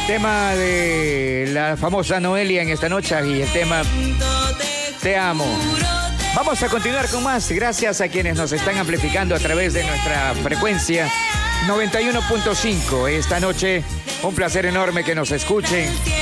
Tema de la famosa Noelia en esta noche y el tema Te amo. Vamos a continuar con más. Gracias a quienes nos están amplificando a través de nuestra frecuencia 91.5. Esta noche, un placer enorme que nos escuchen.